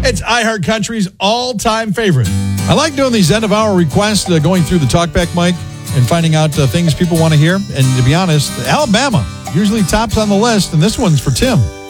It's iHeart Country's all-time favorite. I like doing these end-of-hour requests, going through the talkback mic and finding out things people want to hear. And to be honest, Alabama usually tops on the list, and this one's for Tim.